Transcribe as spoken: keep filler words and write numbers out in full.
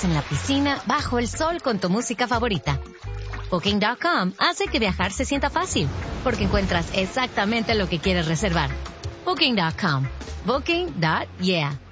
en la piscina, bajo el sol con tu música favorita. Booking punto com hace que viajar se sienta fácil, porque encuentras exactamente lo que quieres reservar. Booking punto com. Booking. Yeah.